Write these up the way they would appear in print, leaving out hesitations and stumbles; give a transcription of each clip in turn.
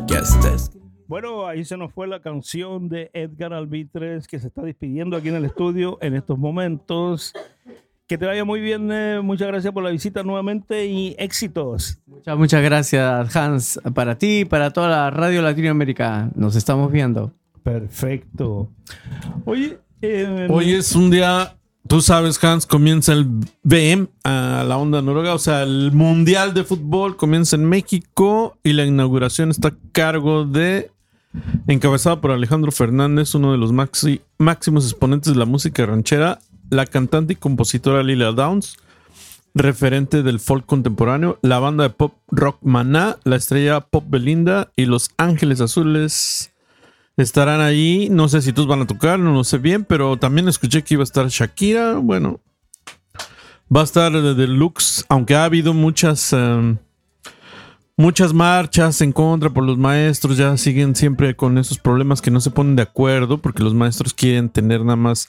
Podcast. Bueno, ahí se nos fue la canción de Edgar Albitres, que se está despidiendo aquí en el estudio en estos momentos. Que te vaya muy bien, muchas gracias por la visita nuevamente y éxitos. Muchas gracias, Hans, para ti y para toda la radio Latinoamérica. Nos estamos viendo. Perfecto. Oye, hoy es un día, tú sabes, Hans, comienza el VM a la onda noruega, o sea, el Mundial de Fútbol comienza en México y la inauguración está a cargo de, encabezada por Alejandro Fernández, uno de los máximos exponentes de la música ranchera, la cantante y compositora Lila Downs, referente del folk contemporáneo, la banda de pop rock Maná, la estrella pop Belinda y Los Ángeles Azules estarán allí. No sé si todos van a tocar, no lo sé bien, pero también escuché que iba a estar Shakira. Bueno, va a estar de deluxe, aunque ha habido muchas marchas en contra por los maestros. Ya siguen siempre con esos problemas que no se ponen de acuerdo porque los maestros quieren tener nada más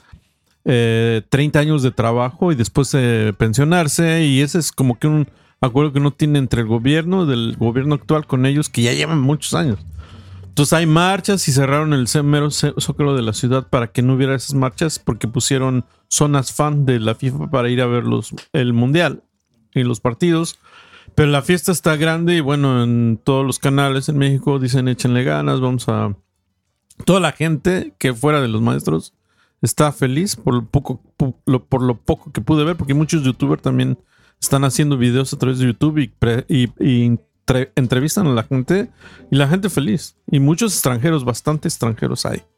30 años de trabajo y después pensionarse, y ese es como que un acuerdo que no tiene entre el gobierno del gobierno actual con ellos, que ya llevan muchos años. Entonces hay marchas y cerraron el mero zócalo de la ciudad para que no hubiera esas marchas, porque pusieron zonas fan de la FIFA para ir a ver el mundial y los partidos. Pero la fiesta está grande y bueno, en todos los canales en México dicen échenle ganas, toda la gente que fuera de los maestros está feliz por lo poco que pude ver, porque muchos youtubers también están haciendo videos a través de YouTube y entrevistan a la gente, y la gente feliz. Y muchos extranjeros, bastante extranjeros hay.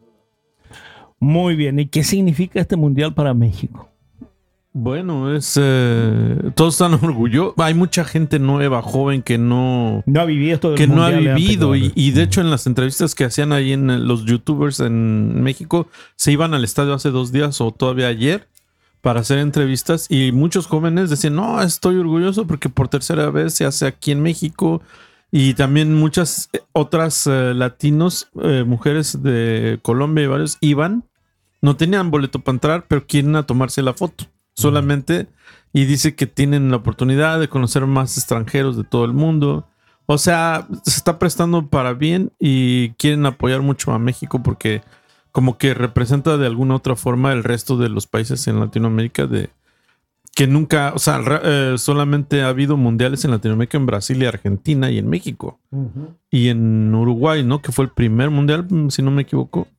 muy bien. ¿Y qué significa este mundial para México? Bueno, todos están orgullosos. Hay mucha gente nueva, joven, que no ha vivido esto del que no ha mundial vivido. Y de hecho, en las entrevistas que hacían ahí en los youtubers en México, se iban al estadio hace 2 días o todavía ayer para hacer entrevistas. Y muchos jóvenes decían, no, estoy orgulloso porque por tercera vez se hace aquí en México. Y también muchas otras latinos, mujeres de Colombia y varios, iban. No tenían boleto para entrar, pero quieren a tomarse la foto solamente, y dice que tienen la oportunidad de conocer más extranjeros de todo el mundo. O sea, se está prestando para bien y quieren apoyar mucho a México porque como que representa de alguna otra forma el resto de los países en Latinoamérica, de que nunca, o sea, solamente ha habido mundiales en Latinoamérica, en Brasil y Argentina y en México. Y en Uruguay, ¿no? Que fue el primer mundial, si no me equivoco.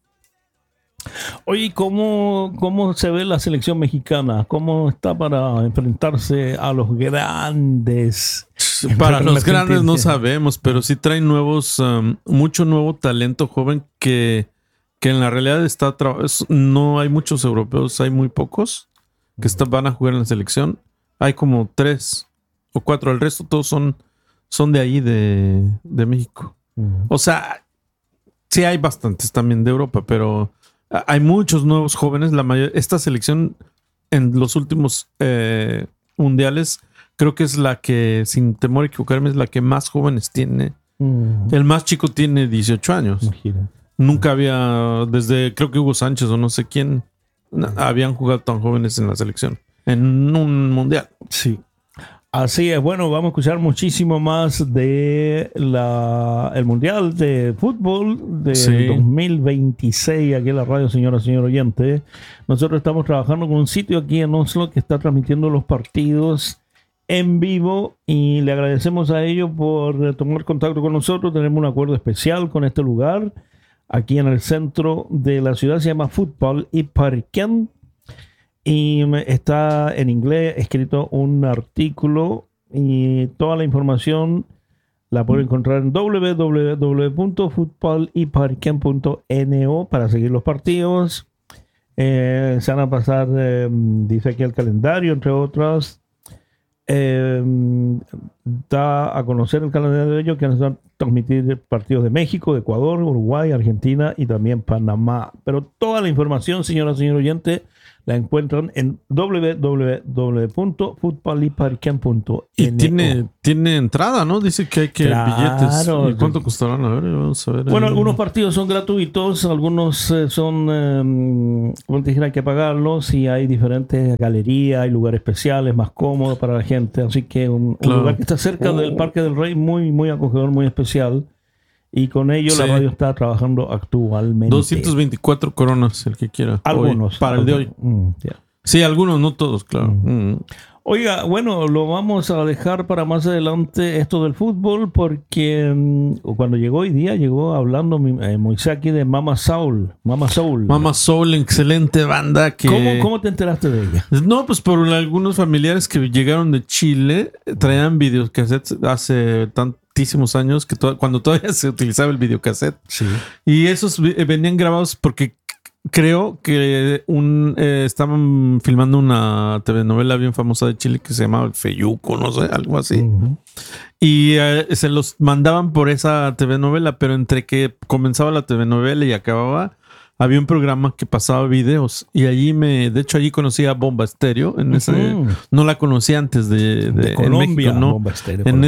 Oye, ¿cómo se ve la selección mexicana? ¿Cómo está para enfrentarse a los grandes? Para los grandes no sabemos, pero sí traen mucho nuevo talento joven que en la realidad no hay muchos europeos, hay muy pocos que van a jugar en la selección. Hay como 3 o 4, el resto todos son de ahí de México. O sea, sí hay bastantes también de Europa, pero hay muchos nuevos jóvenes. Esta selección en los últimos mundiales creo que es la que, sin temor a equivocarme, es la que más jóvenes tiene. El más chico tiene 18 años. Imagina. Nunca había, desde creo que Hugo Sánchez o no sé quién, habían jugado tan jóvenes en la selección en un mundial. Sí. Así es, bueno, vamos a escuchar muchísimo más de el Mundial de Fútbol del 2026 aquí en la radio, señor oyente. Nosotros estamos trabajando con un sitio aquí en Oslo que está transmitiendo los partidos en vivo y le agradecemos a ellos por tomar contacto con nosotros. Tenemos un acuerdo especial con este lugar aquí en el centro de la ciudad, se llama Fútbol y Parken. Y está en inglés escrito un artículo y toda la información la pueden encontrar en www.futboliparken.no para seguir los partidos. Se van a pasar, dice aquí el calendario, entre otras. Da a conocer el calendario de ellos que van a transmitir partidos de México, de Ecuador, Uruguay, Argentina y también Panamá. Pero toda la información, señor oyente, la encuentran en www.futboliparken.no. Y tiene entrada, ¿no? Dice que hay billetes. ¿Y cuánto costarán? A ver, vamos a ver. Bueno, algunos partidos son gratuitos, algunos son, como te dijera, hay que pagarlos, y hay diferentes galerías, hay lugares especiales, más cómodos para la gente. Así que un lugar que está cerca del Parque del Rey, muy, muy acogedor, muy especial. Y con ello la radio está trabajando actualmente. 224 coronas, el que quiera. Algunos. Hoy, para el de hoy. Yeah. Sí, algunos, no todos, claro. Oiga, bueno, lo vamos a dejar para más adelante esto del fútbol porque cuando llegó hoy día, llegó hablando Moisés aquí de Mama Soul. Mama Soul, excelente banda. ¿Cómo te enteraste de ella? No, pues por algunos familiares que llegaron de Chile, traían videocassettes hace tantísimos años, que cuando todavía se utilizaba el videocassette. Sí. Y esos venían grabados porque creo que estaban filmando una telenovela bien famosa de Chile que se llamaba El Feyuco, no sé, algo así. Y se los mandaban por esa telenovela, pero entre que comenzaba la telenovela y acababa, había un programa que pasaba videos. Y de hecho allí conocí a Bomba Estéreo. No la conocí antes de Colombia, en México, ¿no? Bomba Estéreo, en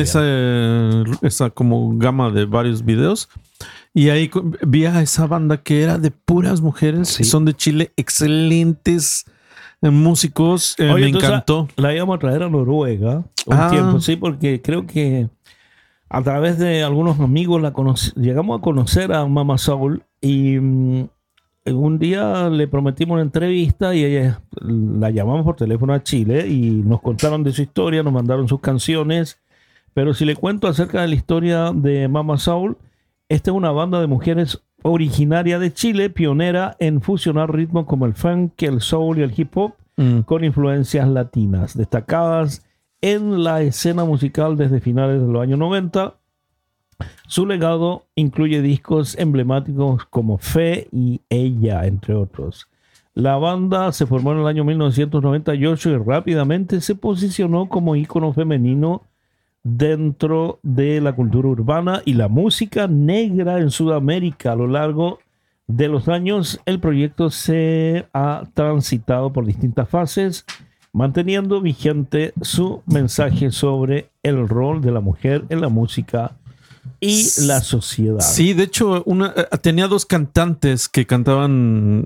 esa como gama de varios videos. Y ahí vi a esa banda que era de puras mujeres, que son de Chile, excelentes músicos. Me encantó. La íbamos a traer a Noruega un tiempo, sí, porque creo que a través de algunos amigos llegamos a conocer a Mama Soul y un día le prometimos una entrevista y ella la llamamos por teléfono a Chile y nos contaron de su historia, nos mandaron sus canciones. Pero si le cuento acerca de la historia de Mama Soul, esta es una banda de mujeres originaria de Chile, pionera en fusionar ritmos como el funk, el soul y el hip hop con influencias latinas, destacadas en la escena musical desde finales de los años 90. Su legado incluye discos emblemáticos como Fe y Ella, entre otros. La banda se formó en el año 1998 y rápidamente se posicionó como ícono femenino dentro de la cultura urbana y la música negra en Sudamérica. A lo largo de los años, el proyecto se ha transitado por distintas fases, manteniendo vigente su mensaje sobre el rol de la mujer en la música y la sociedad. Sí, de hecho, tenía dos cantantes que cantaban,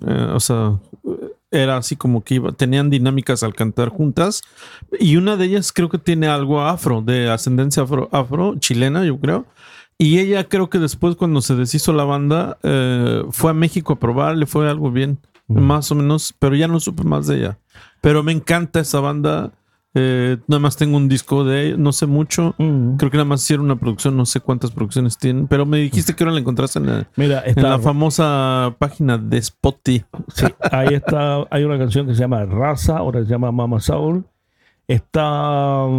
era así como que tenían dinámicas al cantar juntas, y una de ellas creo que tiene algo afro, de ascendencia afro chilena, yo creo. Y ella creo que después, cuando se deshizo la banda, fue a México a probar, le fue algo bien, más o menos, pero ya no supe más de ella. Pero me encanta esa banda. Nada más tengo un disco de ella, no sé mucho. Creo que nada más hicieron una producción, no sé cuántas producciones tienen, pero me dijiste que ahora la encontraste en la famosa página de Spotify. Sí, ahí está. Hay una canción que se llama Raza, ahora se llama Mama Soul. Está, a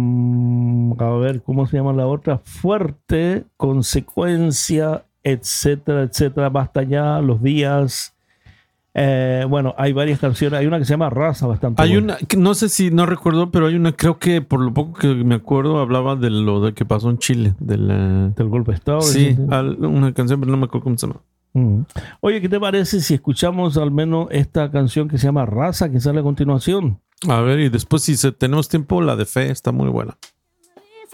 ver, ¿cómo se llama la otra? Fuerte, Consecuencia, etcétera, etcétera. Basta ya, Los Días. Bueno, hay varias canciones. Hay una que se llama Raza, bastante buena. Una, no sé si no recuerdo, pero hay una, creo que por lo poco que me acuerdo, hablaba de lo de que pasó en Chile, del golpe de Estado. Sí, una canción, pero no me acuerdo cómo se llama. Oye, ¿qué te parece si escuchamos al menos esta canción que se llama Raza, que sale a continuación? A ver, y después, si tenemos tiempo, la de Fe está muy buena.